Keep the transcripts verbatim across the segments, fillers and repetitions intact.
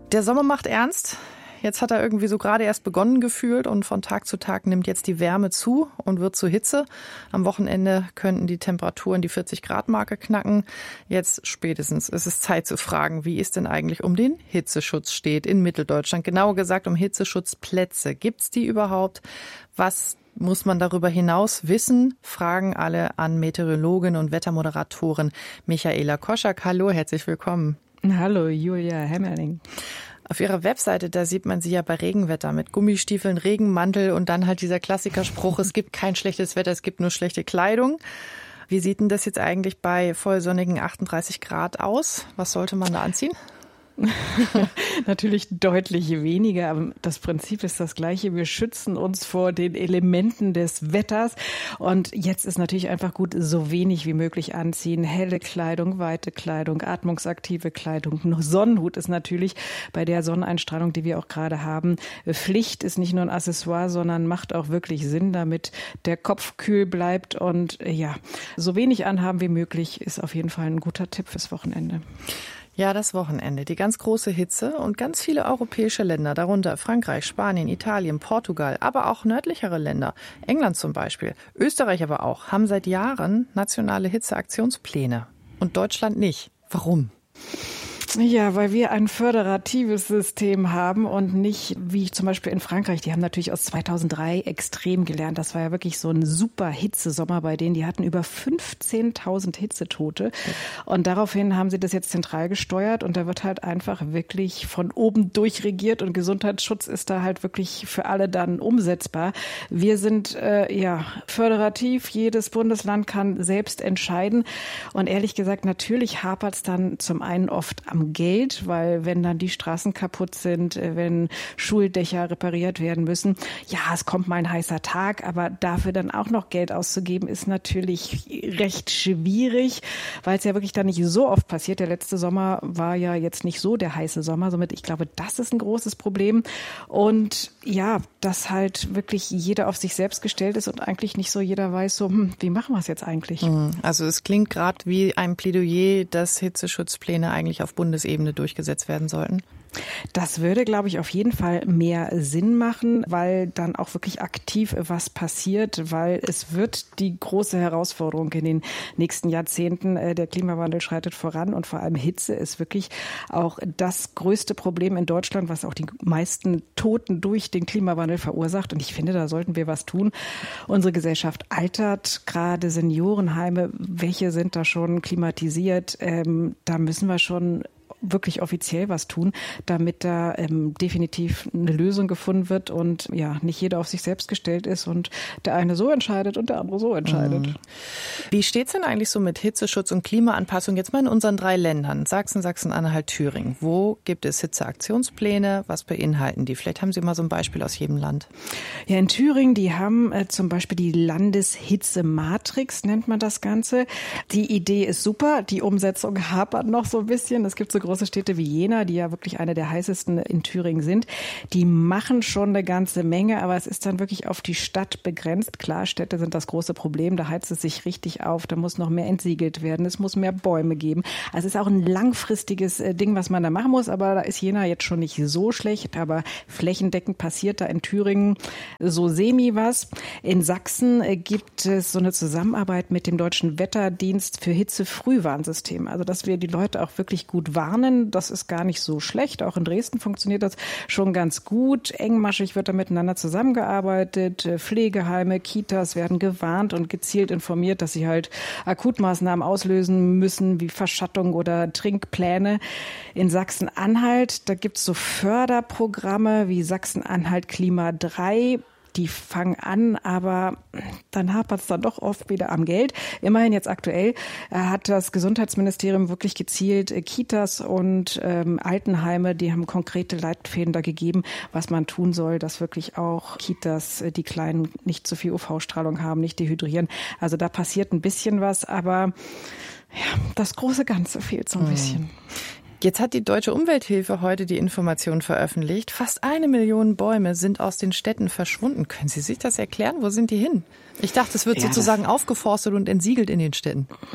Der Sommer macht ernst. Jetzt hat er irgendwie so gerade erst begonnen gefühlt und von Tag zu Tag nimmt jetzt die Wärme zu und wird zur Hitze. Am Wochenende könnten die Temperaturen die vierzig Grad Marke knacken. Jetzt spätestens ist es Zeit zu fragen, wie es denn eigentlich um den Hitzeschutz steht in Mitteldeutschland. Genauer gesagt um Hitzeschutzplätze. Gibt's die überhaupt? Was muss man darüber hinaus wissen? Fragen alle an Meteorologin und Wettermoderatorin Michaela Koschak. Hallo, herzlich willkommen. Hallo, Julia Hemmerling. Auf Ihrer Webseite, da sieht man Sie ja bei Regenwetter mit Gummistiefeln, Regenmantel und dann halt dieser Klassikerspruch, es gibt kein schlechtes Wetter, es gibt nur schlechte Kleidung. Wie sieht denn das jetzt eigentlich bei vollsonnigen achtunddreißig Grad aus? Was sollte man da anziehen? Natürlich deutlich weniger, aber das Prinzip ist das gleiche. Wir schützen uns vor den Elementen des Wetters und jetzt ist natürlich einfach gut, so wenig wie möglich anziehen. Helle Kleidung, weite Kleidung, atmungsaktive Kleidung. Sonnenhut ist natürlich bei der Sonneneinstrahlung, die wir auch gerade haben, Pflicht, ist nicht nur ein Accessoire, sondern macht auch wirklich Sinn, damit der Kopf kühl bleibt und ja, so wenig anhaben wie möglich ist auf jeden Fall ein guter Tipp fürs Wochenende. Ja, das Wochenende, die ganz große Hitze und ganz viele europäische Länder, darunter Frankreich, Spanien, Italien, Portugal, aber auch nördlichere Länder, England zum Beispiel, Österreich aber auch, haben seit Jahren nationale Hitzeaktionspläne und Deutschland nicht. Warum? Ja, weil wir ein föderatives System haben und nicht wie zum Beispiel in Frankreich. Die haben natürlich aus zweitausenddrei extrem gelernt. Das war ja wirklich so ein super Hitzesommer bei denen. Die hatten über fünfzehntausend Hitzetote. Und daraufhin haben sie das jetzt zentral gesteuert. Und da wird halt einfach wirklich von oben durchregiert. Und Gesundheitsschutz ist da halt wirklich für alle dann umsetzbar. Wir sind äh, ja föderativ. Jedes Bundesland kann selbst entscheiden. Und ehrlich gesagt, natürlich hapert es dann zum einen oft am Geld, weil wenn dann die Straßen kaputt sind, wenn Schuldächer repariert werden müssen, ja, es kommt mal ein heißer Tag, aber dafür dann auch noch Geld auszugeben, ist natürlich recht schwierig, weil es ja wirklich dann nicht so oft passiert. Der letzte Sommer war ja jetzt nicht so der heiße Sommer, somit ich glaube, das ist ein großes Problem und ja, dass halt wirklich jeder auf sich selbst gestellt ist und eigentlich nicht so jeder weiß, so, hm, wie machen wir es jetzt eigentlich? Also es klingt gerade wie ein Plädoyer, dass Hitzeschutzpläne eigentlich auf Bundesebene durchgesetzt werden sollten. Das würde, glaube ich, auf jeden Fall mehr Sinn machen, weil dann auch wirklich aktiv was passiert, weil es wird die große Herausforderung in den nächsten Jahrzehnten. Der Klimawandel schreitet voran und vor allem Hitze ist wirklich auch das größte Problem in Deutschland, was auch die meisten Toten durch den Klimawandel verursacht. Und ich finde, da sollten wir was tun. Unsere Gesellschaft altert, gerade Seniorenheime, welche sind da schon klimatisiert? Ähm, da müssen wir schon wirklich offiziell was tun, damit da ähm, definitiv eine Lösung gefunden wird und ja, nicht jeder auf sich selbst gestellt ist und der eine so entscheidet und der andere so entscheidet. Mhm. Wie steht's denn eigentlich so mit Hitzeschutz und Klimaanpassung jetzt mal in unseren drei Ländern, Sachsen, Sachsen-Anhalt, Thüringen? Wo gibt es Hitzeaktionspläne? Was beinhalten die? Vielleicht haben Sie mal so ein Beispiel aus jedem Land. Ja, in Thüringen, die haben äh, zum Beispiel die Landeshitzematrix, nennt man das Ganze. Die Idee ist super, die Umsetzung hapert noch so ein bisschen. Es gibt so große Städte wie Jena, die ja wirklich eine der heißesten in Thüringen sind, die machen schon eine ganze Menge, aber es ist dann wirklich auf die Stadt begrenzt. Klar, Städte sind das große Problem, da heizt es sich richtig auf, da muss noch mehr entsiegelt werden, es muss mehr Bäume geben. Also es ist auch ein langfristiges Ding, was man da machen muss, aber da ist Jena jetzt schon nicht so schlecht, aber flächendeckend passiert da in Thüringen so semi was. In Sachsen gibt es so eine Zusammenarbeit mit dem Deutschen Wetterdienst für Hitzefrühwarnsystem, also dass wir die Leute auch wirklich gut warnen. Das ist gar nicht so schlecht. Auch in Dresden funktioniert das schon ganz gut. Engmaschig wird da miteinander zusammengearbeitet. Pflegeheime, Kitas werden gewarnt und gezielt informiert, dass sie halt Akutmaßnahmen auslösen müssen, wie Verschattung oder Trinkpläne. In Sachsen-Anhalt, da gibt es so Förderprogramme wie Sachsen-Anhalt Klima drei. Die fangen an, aber dann hapert es dann doch oft wieder am Geld. Immerhin jetzt aktuell hat das Gesundheitsministerium wirklich gezielt Kitas und ähm, Altenheime, die haben konkrete Leitfäden da gegeben, was man tun soll, dass wirklich auch Kitas, die Kleinen, nicht zu viel U V-Strahlung haben, nicht dehydrieren. Also da passiert ein bisschen was, aber ja, das große Ganze fehlt so ein hm. bisschen. Jetzt hat die Deutsche Umwelthilfe heute die Information veröffentlicht. Fast eine Million Bäume sind aus den Städten verschwunden. Können Sie sich das erklären? Wo sind die hin? Ich dachte, es wird ja, sozusagen aufgeforstet und entsiegelt in den Städten.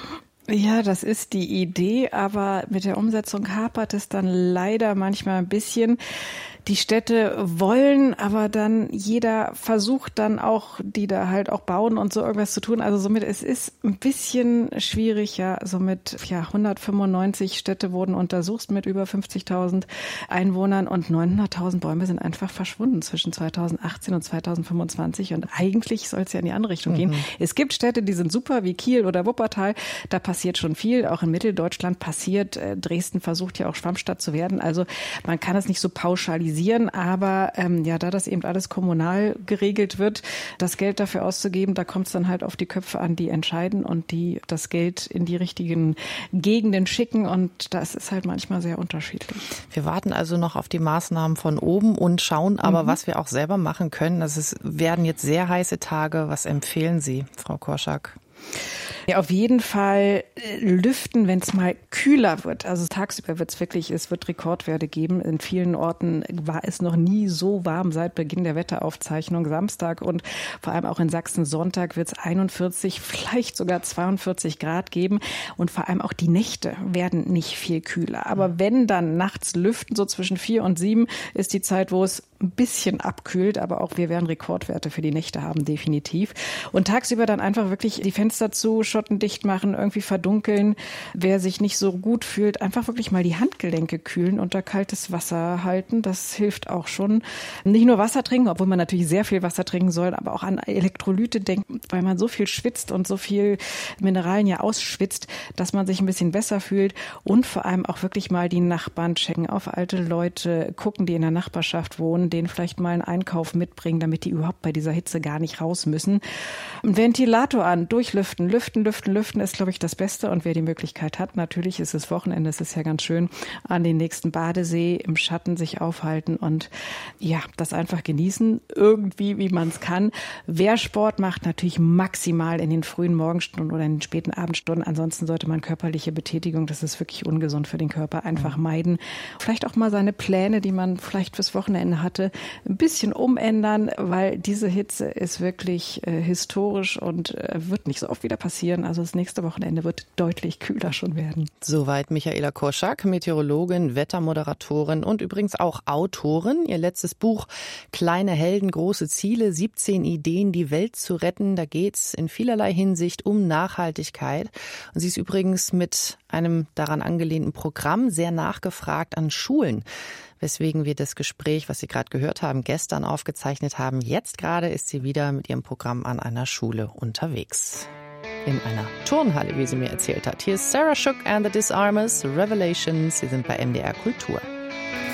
Ja, das ist die Idee, aber mit der Umsetzung hapert es dann leider manchmal ein bisschen. Die Städte wollen, aber dann jeder versucht dann auch, die da halt auch bauen und so irgendwas zu tun. Also somit, es ist ein bisschen schwierig, ja. Somit, ja, hundertfünfundneunzig Städte wurden untersucht mit über fünfzigtausend Einwohnern und neunhunderttausend Bäume sind einfach verschwunden zwischen zweitausendachtzehn und zweitausendfünfundzwanzig. Und eigentlich soll es ja in die andere Richtung mhm. gehen. Es gibt Städte, die sind super, wie Kiel oder Wuppertal. Da passiert schon viel. Auch in Mitteldeutschland passiert. Dresden versucht ja auch Schwammstadt zu werden. Also man kann es nicht so pauschalisieren. Aber ähm, ja, da das eben alles kommunal geregelt wird, das Geld dafür auszugeben, da kommt es dann halt auf die Köpfe an, die entscheiden und die das Geld in die richtigen Gegenden schicken. Und das ist halt manchmal sehr unterschiedlich. Wir warten also noch auf die Maßnahmen von oben und schauen aber, mhm. was wir auch selber machen können. Also es werden jetzt sehr heiße Tage. Was empfehlen Sie, Frau Korschak? Ja, auf jeden Fall lüften, wenn es mal kühler wird. Also tagsüber wird es wirklich, es wird Rekordwerte geben. In vielen Orten war es noch nie so warm seit Beginn der Wetteraufzeichnung. Samstag und vor allem auch in Sachsen Sonntag wird es einundvierzig, vielleicht sogar zweiundvierzig Grad geben. Und vor allem auch die Nächte werden nicht viel kühler. Aber wenn dann nachts lüften, so zwischen vier und sieben, ist die Zeit, wo es ein bisschen abkühlt. Aber auch wir werden Rekordwerte für die Nächte haben, definitiv. Und tagsüber dann einfach wirklich die Fenster zu, schottendicht machen, irgendwie verdunkeln. Wer sich nicht so gut fühlt, einfach wirklich mal die Handgelenke kühlen, unter kaltes Wasser halten. Das hilft auch schon. Nicht nur Wasser trinken, obwohl man natürlich sehr viel Wasser trinken soll, aber auch an Elektrolyte denken, weil man so viel schwitzt und so viel Mineralien ja ausschwitzt, dass man sich ein bisschen besser fühlt. Und vor allem auch wirklich mal die Nachbarn checken, auf alte Leute gucken, die in der Nachbarschaft wohnen, denen vielleicht mal einen Einkauf mitbringen, damit die überhaupt bei dieser Hitze gar nicht raus müssen. Ein Ventilator an, durchlüften, lüften, lüften, lüften ist, glaube ich, das Beste. Und wer die Möglichkeit hat, natürlich ist es Wochenende, es ist ja ganz schön, an den nächsten Badesee im Schatten sich aufhalten und ja, das einfach genießen, irgendwie, wie man es kann. Wer Sport macht, natürlich maximal in den frühen Morgenstunden oder in den späten Abendstunden. Ansonsten sollte man körperliche Betätigung, das ist wirklich ungesund für den Körper, einfach meiden. Vielleicht auch mal seine Pläne, die man vielleicht fürs Wochenende hatte, ein bisschen umändern, weil diese Hitze ist wirklich äh, historisch und äh, wird nicht so oft wieder passieren. Also das nächste Wochenende wird deutlich kühler schon werden. Soweit Michaela Korschak, Meteorologin, Wettermoderatorin und übrigens auch Autorin. Ihr letztes Buch Kleine Helden, große Ziele, siebzehn Ideen, die Welt zu retten. Da geht's in vielerlei Hinsicht um Nachhaltigkeit. Und sie ist übrigens mit einem daran angelehnten Programm sehr nachgefragt an Schulen. Weswegen wir das Gespräch, was Sie gerade gehört haben, gestern aufgezeichnet haben. Jetzt gerade ist sie wieder mit ihrem Programm an einer Schule unterwegs. In einer Turnhalle, wie sie mir erzählt hat. Hier ist Sarah Shook and the Disarmers, Revelations. Sie sind bei M D R Kultur.